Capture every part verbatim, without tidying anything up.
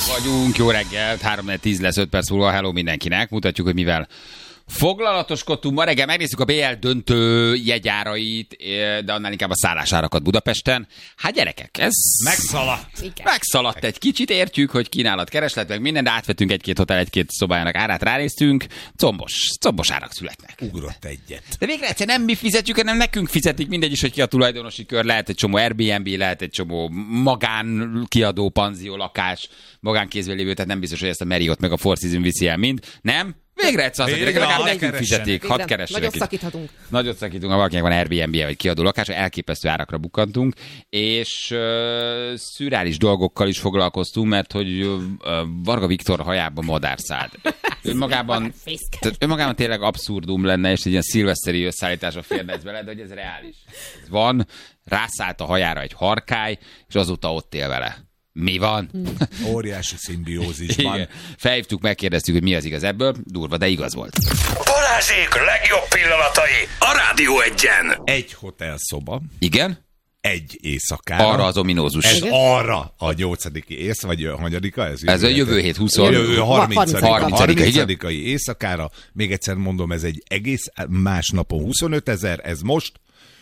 vagyunk, jó reggelt, három tíz lesz, öt perc múlva, hello mindenkinek. Mutatjuk, hogy mivel foglalatoskodtunk. Ma reggel megnézzük a bé el döntő jegyárait, de annál inkább a szállásárakat Budapesten. Hát gyerekek, ez... Megszaladt. Igen. Megszaladt egy kicsit, értjük, hogy kínálat, kereslet, meg minden, de átvettünk egy-két hotel, egy-két szobájának árát, ránéztünk. Combos, combos árak születnek. Ugrott egyet. De végre egyszer nem mi fizetjük, hanem nekünk fizetik, mindegy is, hogy ki a tulajdonosi kör, lehet egy csomó Airbnb, lehet egy csomó magán kiadó, panzió, lakás, magánkézben lévő, tehát nem biztos, hogy ezt a Marriott meg a Four Seasons viszi el mind. Nem? Végre egyszer az, hogy legalább nekünk fizetik, hadd keressenek. Nagyot szakíthatunk. Nagyot szakítunk, ha valakinek van Airbnb-je vagy kiadó lakása, elképesztő árakra bukkantunk, és uh, szürreális dolgokkal is foglalkoztunk, mert hogy uh, Varga Viktor hajába madár szállt. Önmagában, önmagában tényleg abszurdum lenne, és egy ilyen szilveszteri összeállításra férne ez bele, de hogy ez reális. Ez van, rászállt a hajára egy harkály, és azóta ott él vele. Mi van? Hmm. Óriási szimbiózisban. Igen. Felhívtuk, megkérdeztük, hogy mi az igaz ebből. Durva, de igaz volt. Balázsék legjobb pillanatai a Rádió Egyen. Egy hotelszoba. Igen? Egy éjszakára. Arra az ominózus. Ez igen? Arra a nyolcadiki ész, vagy a hanyadika? Ez, ez a jövő hét huszon. Jövő harmincadika igen. éjszakára. Még egyszer mondom, ez egy egész más napon huszonötezer, ez most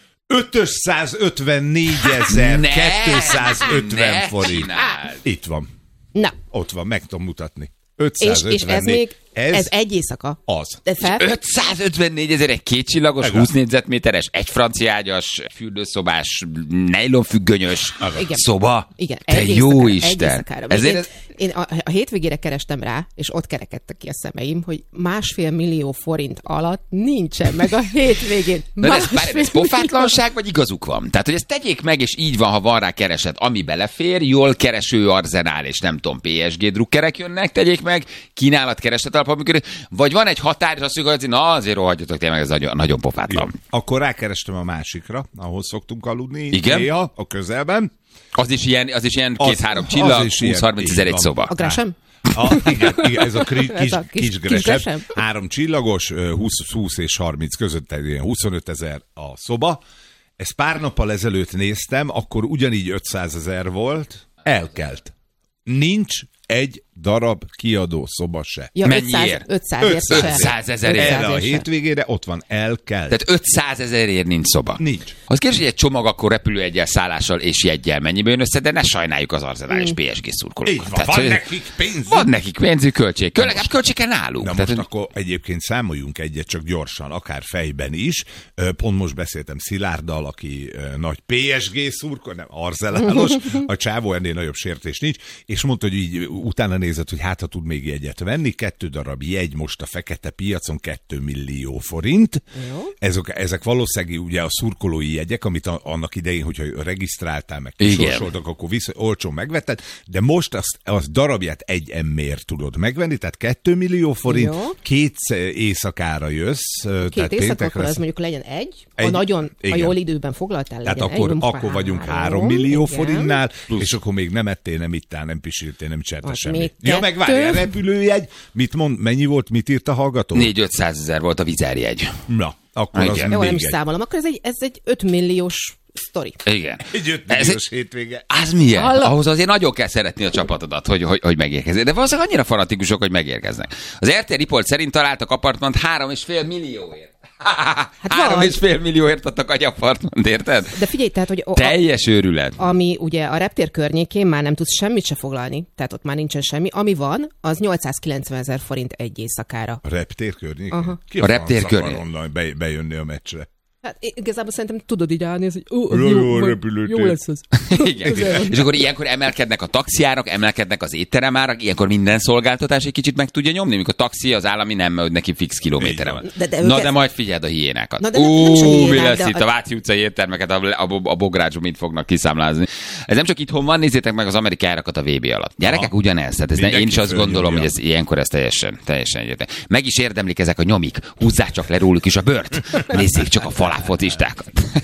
ötszázötvennégyezer-kétszázötven forint. Itt van. Na. Ott van, meg tudom mutatni. ötszázötvennégy. És, és ez még, ez, ez egy éjszaka. Az. ötszázötvennégyezer egy kétcsillagos, Ega. húsz négyzetméteres, egy franciágyas, fürdőszobás, nejlonfüggönyös szoba. Igen. Te egy jó éjszakára, Isten. Egy éjszakára. Ezért én, ez... én a, a hétvégére kerestem rá, és ott kerekedtek ki a szemeim, hogy másfél millió forint alatt nincsen meg a hétvégén. De ez, bár, ez pofátlanság, vagy igazuk van? Tehát, hogy ezt tegyék meg, és így van, ha van rá kereset, ami belefér, jól kereső arzenál, és nem tudom, pé es gé drukkerek jönnek, tegyék meg, kínálat kereslet alapon működik, vagy van egy határ, és azt mondjuk, hogy na azért rohadjatok, tényleg ez nagyon, nagyon pofátlan. Jó. Akkor rákerestem a másikra, ahol szoktunk aludni. Igen? Néha, a közelben. Az is ilyen, az is ilyen két-három csillag, húsz-harminc ezer egy szoba. A Gresham? A, igen, igen, ez a kis, kis, a kis, kis Gresham. Gresham. Három csillagos, húsz, húsz és harminc között, ilyen huszonöt ezer a szoba. Ezt pár nappal ezelőtt néztem, akkor ugyanígy ötszázezer volt, elkelt. Nincs egy darab kiadó szoba se. Ja, mennyiért? ötszázezerért. Erre a hétvégére ott van, elkelt. Tehát ötszázezerért nincs szoba. Nincs. Az kérdés, hogy egy csomag akkor repülőjeggyel, szállással és jeggyel mennyibe jön össze, de ne sajnáljuk az Arsenal és pé es gé szurkolókat. Így van, van nekik pénzük. Van nekik pénzük, költség. Legalább költsége nálunk. Na Tehát, most akkor egyébként számoljunk egyet csak gyorsan, akár fejben is. Pont most beszéltem Szilárddal, aki nagy pé es gé szurkoló, nem arzenálos, a csávó ennél nagyobb sértés nincs, és mondta, hogy így utána nézett, hogy hát ha tud még jegyet venni, kettő darab jegy most a fekete piacon kettő millió forint. Ezek, ezek valószínűleg ugye a szurkolói jegyek, amit a, annak idején, hogyha regisztráltál, meg kisorsoltak, akkor visz, olcsón megvetted, de most azt, azt darabját egy emmér tudod megvenni, tehát kettő millió forint, jó. Két éjszakára jössz. Két éjszakakor az mondjuk legyen egy, egy ha nagyon, igen. ha jól időben foglaltál, legyen tehát akkor, egy, akkor vagyunk három millió forintnál, plusz. És akkor még nem ettél, nem ittál, nem pisiltél, nem csertél semmit. Ja, meg várjál, repülőjegy, mit mond, mennyi volt, mit írt a hallgató? négy-ötszázezer volt a vizerjegy. Na, akkor igen. Az jó, még nem is egy. számolom, akkor ez egy, ez egy öt milliós sztori. Igen. Egy öt milliós hétvége. Az milyen? Hallom. Ahhoz azért nagyon kell szeretni a csapatodat, hogy, hogy, hogy megérkezzék. De valószínűleg annyira fanatikusok, hogy megérkeznek. Az er té Report szerint találtak apartmant három és fél millióért. Hát három és fél millióért adtak egy apartmant, érted? De figyelj, tehát, hogy... A, teljes őrület. Ami ugye a reptér környékén már nem tudsz semmit se foglalni, tehát ott már nincsen semmi. Ami van, az nyolcszázkilencvenezer forint egy éjszakára. A reptér környékén? Aha. Ki a reptér környékén. Be, bejönni a meccsre. Hát igazából szerintem tudod így állni, hogy ó, jó, jó, jó, jó lesz az. Igen. És akkor ilyenkor emelkednek a taxiárak, emelkednek az étteremárak, ilyenkor minden szolgáltatás egy kicsit meg tudja nyomni, mikor a taxi az állami nem, mert neki fix kilométerre van. De, de Na őket... de majd figyeld a hiénákat. Na, de Ó, nem, nem mi lesz itt a, a Váci utcai éttermeket, a, a, a bográcsú mit fognak kiszámlázni. Ez nem csak itthon van, nézzétek meg az amerikai árakat a vé bé alatt. Gyerekek, ugyanez. Tehát ez ne, én is azt gondolom, hogy ez ilyenkor ez teljesen, teljesen egyetlen. Meg is érdemlik ezek a nyomik. Húzzák csak le róluk is a bőrt. Nézzék csak a faláfocistákat.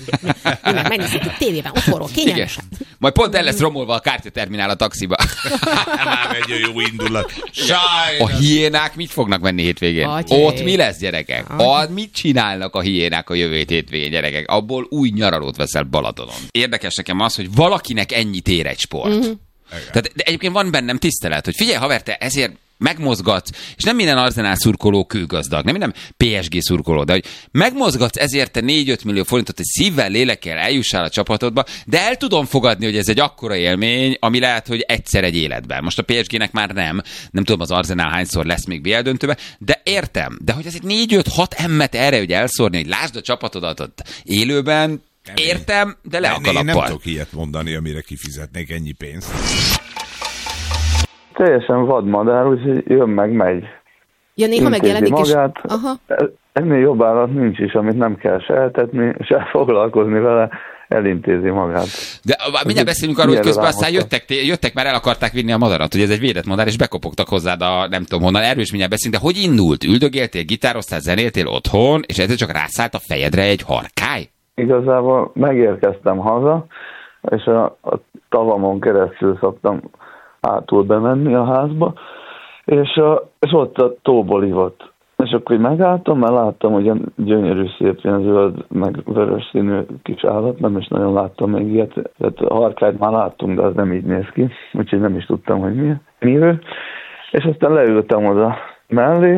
Megnézzük a tévében, otthonról, kényelmesen. Majd pont el lesz romolva a kártyaterminál a taxiba. Már egy jó indulat. A hiénák mit fognak venni hétvégén? Atyé. Ott mi lesz, gyerekek? A, mit csinálnak a hiénák a jövő hétvégén, gyerekek? Abból új nyaralót veszel Balatonon. Érdekes nekem az, hogy valakinek ennyit ér egy sport. Mm-hmm. Tehát, de egyébként van bennem tisztelet, hogy figyelj, haver, te ezért megmozgatsz, és nem minden Arsenal szurkoló kőgazdag, nem minden pé es gé szurkoló, de hogy megmozgatsz ezért te négy-öt millió forintot, hogy szívvel, lélekkel eljussál a csapatodba, de el tudom fogadni, hogy ez egy akkora élmény, ami lehet, hogy egyszer egy életben. Most a pé es gének már nem, nem tudom az Arsenal hányszor lesz még bé el döntőbe, de értem. De hogy ez egy négy-öt-hat emmet erre, hogy elszórni, hogy lásd a csapatodat ott élőben, értem, de le a kalappal. Én nem tudok ilyet mondani, amire kifizetnék ennyi pénzt. Teljesen vadmadár, úgyhogy jön meg, megy. Ja, néha megjelenik magát. És... Aha. Ennél jobb állat nincs is, amit nem kell se eltetni, se foglalkozni vele, elintézi magát. De mindjárt beszélünk arról, hogy közben aztán jöttek, jöttek, már el akarták vinni a madarat, hogy ez egy védett madár, és bekopogtak hozzád a nem tudom honnan. Erről is mindjárt beszélünk, de hogy indult? Üldögéltél, gitároztál, zenéltél otthon, és ezzel csak rászállt a fejedre egy harkály? Igazából megérkeztem haza, és a, a tavamon keresztül szoktam átul bemenni a házba, és, a, és ott a tóból ivott. És akkor megálltam, mert láttam, hogy ilyen gyönyörű, szép, ilyen zöld, meg vörös színű kis állat, nem is nagyon láttam még ilyet. Tehát a harkályt már láttunk, de az nem így néz ki, úgyhogy nem is tudtam, hogy mi, mi ő. És aztán leültem oda mellé,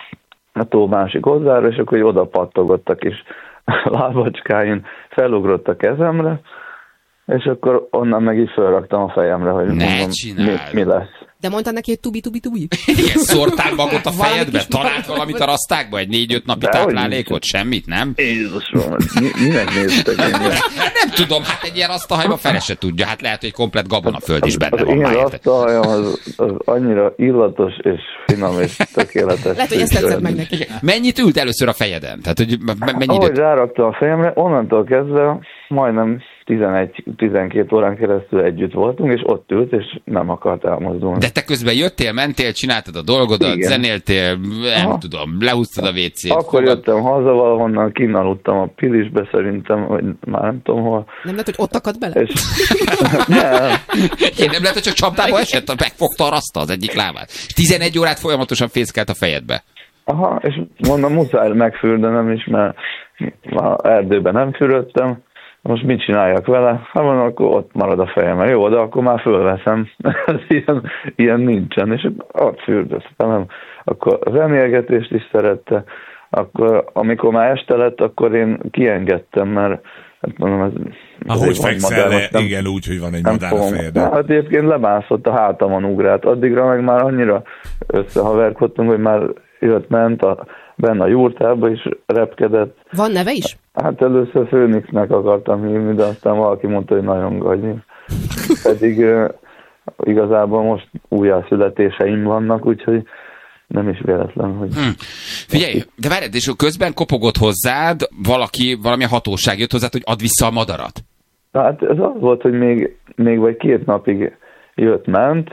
a tó másik oldalára, és akkor oda pattogott a kis lábacskáin, felugrott a kezemre, és akkor onnan meg így felraktam a fejemre, hogy mondom, mi, mi lesz. De mondtad neki, hogy tubi-tubi-tubi? Igen, szórtál magot a fejedbe? Talált valamit a rasztákba? Egy négy-öt napi táplálékot? Semmit, nem? Jézusom, minek néztek én? Nem tudom, hát egy ilyen rasztahajban fele se tudja. Hát lehet, hogy komplet gabonaföld is benne az van. Az én rasztahajam az, az annyira illatos és finom és tökéletes. Lehet, hogy ezt tetszett meg neki. Mennyit ült először a fejeden? Tehát, hogy mennyi Ahogy időt? ráraktam a fejemre, onnantól kezdve majdnem tizenegy-tizenkét órán keresztül együtt voltunk, és ott ült, és nem akart elmozdulni. De te közben jöttél, mentél, csináltad a dolgodat, igen. Zenéltél, nem Aha. tudom, lehúztad a vécét. Akkor fogad... jöttem haza valahonnan, kinaludtam a Pilisbe szerintem, vagy már nem tudom hol. Nem lehet, hogy ott akad bele? És... nem. Én nem lehet, hogy csak csapdába esett, megfogta a raszta az egyik lábát. tizenegy órát folyamatosan fészkelt a fejedbe. Aha, és mondom, muszáj megfürdenem is, mert már erdőben nem fürödtem. Most mit csináljak vele? Hát mondom, akkor ott marad a fejem. Jó, de akkor már fölveszem. ilyen, ilyen nincsen. És ott fürdöztem. Akkor az zenélgetést is szerette. Akkor, amikor már este lett, akkor én kiengedtem, mert hát mondom, ez... Ahogy fekszel le, nem, igen, úgy, hogy van egy madár a fejeden. Hát egyébként lebászott a hátamon ugrát. Addigra meg már annyira összehaverkodtunk, hogy már jött-ment a, benne a jurtába is repkedett. Van neve is? Hát először Főnixnek akartam hívni, de aztán valaki mondta, hogy nagyon gagyi. Pedig uh, igazából most újjászületéseim vannak, úgyhogy nem is véletlen, hogy... Hmm. Figyelj, de várj, és közben kopogott hozzád valaki, valami hatóság jött hozzád, hogy add vissza a madarat. Hát ez az volt, hogy még, még vagy két napig jött-ment,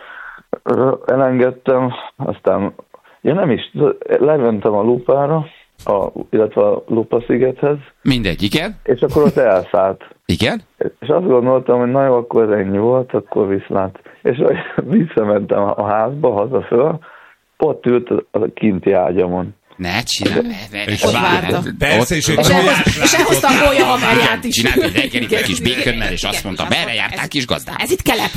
elengedtem, aztán ja nem is, lementem a Lupára, a, illetve a Lupa-szigethez. Mindegy, igen. És akkor ott elszállt. Igen? És azt gondoltam, hogy na jó, akkor ez ennyi volt, akkor viszlát. És visszamentem a házba, haza föl, ott ült a kinti ágyamon. Ne csinálj. És várta. Persze, és elhozta a bolya haverját is. Csinált egy reggelig egy kis békönnel, és azt mondta, merre jártál, kis gazdám? Ez itt kelep.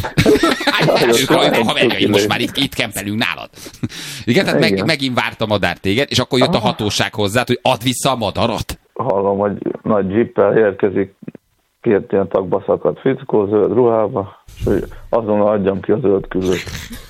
A haverjaim, most már itt, itt kempelünk nálad. Igen, tehát meg, megint várt a madár téged, és akkor jött a hatóság hozzád, hogy add vissza a madarat. Hallom, hogy nagy jeeppel érkezik, két ilyen tagba szakadt fickó, zöld ruhába, és hogy azonnal adjam ki a zöld küzőt.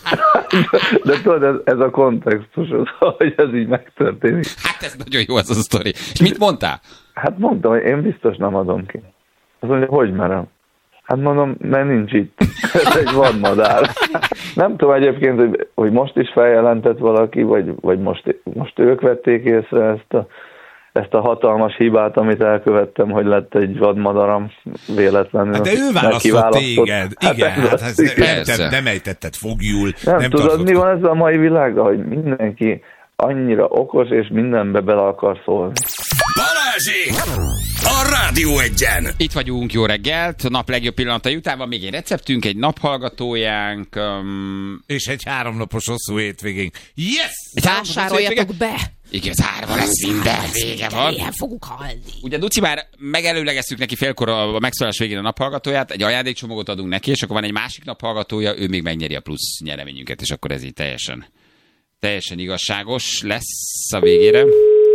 De tudod, ez, ez a kontextus, az, hogy ez így megtörténik. Hát ez nagyon jó ez a sztori. És mit mondtál? Hát mondtam, hogy én biztos nem adom ki. Azt mondja, hogy merem? Hát mondom, mert nincs itt. Ez egy vadmadár. Nem tudom egyébként, hogy, hogy most is feljelentett valaki, vagy, vagy most, most ők vették észre ezt a ezt a hatalmas hibát, amit elkövettem, hogy lett egy vadmadaram véletlenül. Hát de ő választott téged. Igen, hát, hát ez nem, nem ejtetted fogjul. Nem, nem tudod, mi van ez a mai világban, hogy mindenki annyira okos, és mindenbe bele akar szólni. Balázsék! A Rádió Egyen! Itt vagyunk, jó reggelt, a nap legjobb pillanatai után van még egy receptünk, egy naphallgatójánk. Um... És egy háromnapos hosszú hétvégénk. Yes! Vásároljatok be! Igen, zárva lesz minden, vége van. Ilyen fogunk halni. Ugye Duci már megelőlegeztük neki félkor a megszólás végén a naphallgatóját, egy ajándékcsomagot adunk neki, és akkor van egy másik naphallgatója, ő még megnyeri a plusz nyereményünket, és akkor ez így teljesen, teljesen igazságos lesz a végére.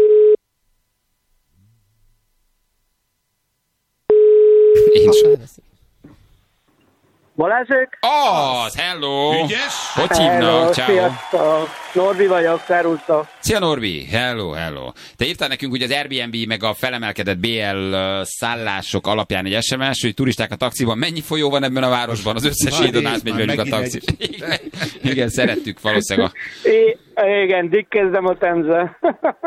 Én sem. Balázsék? Az, hello! Ügyes? Hogy hívnak? Ciao. Sziasztok! Norbi vagyok, szervusztok! Szia Norbi, hello, hello. Te írtál nekünk, hogy az Airbnb meg a felemelkedett bé el szállások alapján egy es em es, hogy turisták a taxiban. Mennyi folyó van ebben a városban? Az összes édon átmegy velük a taxi. Igen, igen, szerettük valószínűleg a... É, igen, dikkezzem a Temze.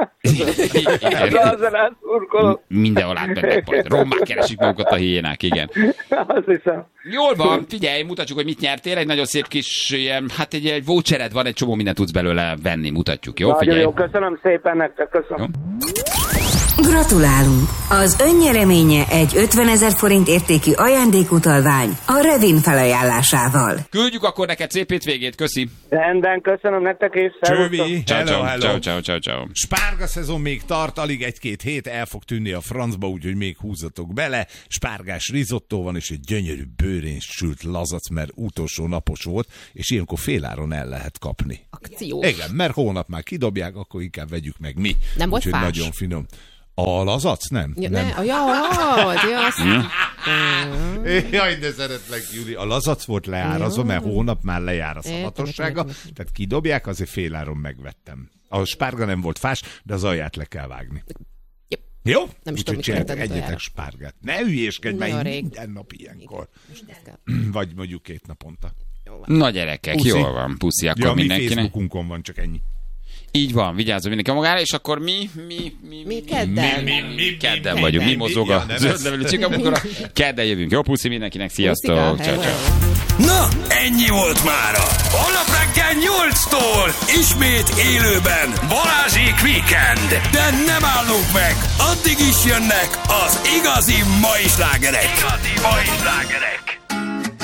Mindenhol átmennek. Rommák keresik magukat a hiénák, igen. Azt hiszem. Jól van, figyelj, mutatjuk, hogy mit nyertél. Egy nagyon szép kis ilyen, hát egy, egy vouchered van, egy csomó mindent tudsz belőle venni, mutatjuk, jó? Nagyon Figyelj. jó, köszönöm szépen nektek, köszönöm. Jó. Gratulálunk! Az önnyereménye egy ötvenezer forint értékű ajándékutalvány a Revin felajánlásával. Küldjük akkor neked szép hétvégét, köszi. Rendben, köszönöm nektek és szervusztok. Csövi, Ciao, hello, ciao, hello. ciao, ciao, ciao, ciao. Spárga szezon még tart, alig egy-két hét, el fog tűnni a francba, úgyhogy még húzzatok bele. Spárgás rizottó van, és egy gyönyörű bőrén sült lazac, mert utolsó napos volt, és ilyenkor féláron el lehet kapni. Akció. Igen, mert hónap már kidobják, akkor inkább vegyük meg mi. Nem volt úgyhogy fás? nagyon finom. A lazac? Nem. Ja, nem. ne, ja, ja, ja, azt... Jaj, de szeretlek, Júli. A lazac volt leárazva, mert hónap már lejár a szavatossága, tehát kidobják, azért féláron megvettem. A spárga nem volt fás, de az alját le kell vágni. Yep. Jó? Nem is Úgyhogy tudom, csináltak mikor egyetek spárgát. Ne hülyéskedj, Nagyon mert rég. minden nap ilyenkor. Most ez kell. Vagy mondjuk két naponta. Na gyerekek, Puszi. jól van, puszi, akkor Ja, mi mindenkinek. Facebookunkon van, csak ennyi. Így van, vigyázzon mindenki magára, és akkor mi, mi, mi, Mi kedden? mi, mi, mi kedden vagyunk, mi mozog Ja, a nem zöld ez. levelű csikamukora. Kedden jövünk, jó puszi mindenkinek, sziasztok, Puszika, ciao, hello. ciao. Na, ennyi volt mára. Holnap reggel nyolctól ismét élőben Balázsék Weekend. De nem állunk meg, addig is jönnek az igazi mai slágerek. Igazi mai slágerek.